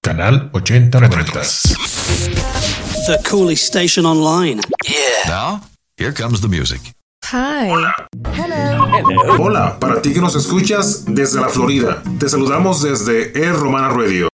Canal 8090. The coolest station online. Yeah. Now, here comes the music. Hi. Hola, para ti que nos escuchas desde la Florida. Te saludamos desde Air Romana Radio.